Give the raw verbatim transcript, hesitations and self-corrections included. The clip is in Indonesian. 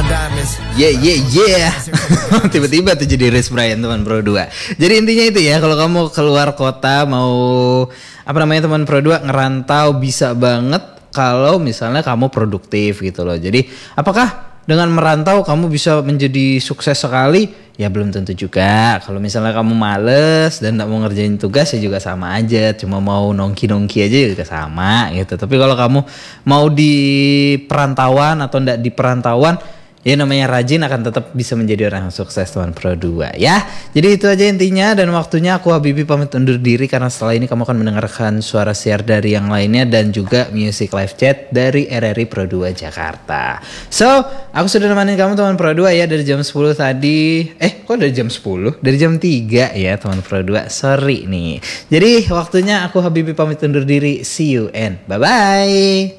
Yeah yeah yeah. Tiba-tiba tuh jadi Rich Brian teman Pro dua. Jadi intinya itu ya, kalau kamu keluar kota mau apa namanya teman Pro dua ngerantau bisa banget kalau misalnya kamu produktif gitu loh. Jadi apakah dengan merantau kamu bisa menjadi sukses sekali? Ya belum tentu juga. Kalau misalnya kamu males dan gak mau ngerjain tugas ya juga sama aja. Cuma mau nongki-nongki aja juga sama gitu. Tapi kalau kamu mau di perantauan atau enggak di perantauan, ya namanya rajin akan tetap bisa menjadi orang yang sukses teman Pro dua ya. Jadi itu aja intinya, dan waktunya aku Habibie pamit undur diri karena setelah ini kamu akan mendengarkan suara siar dari yang lainnya dan juga music live chat dari R R I Pro dua Jakarta. So, aku sudah nemenin kamu teman Pro dua ya dari jam sepuluh tadi. Eh, kok dari jam sepuluh? Dari jam tiga ya teman Pro dua. Sorry nih. Jadi waktunya aku Habibie pamit undur diri. See you and bye-bye.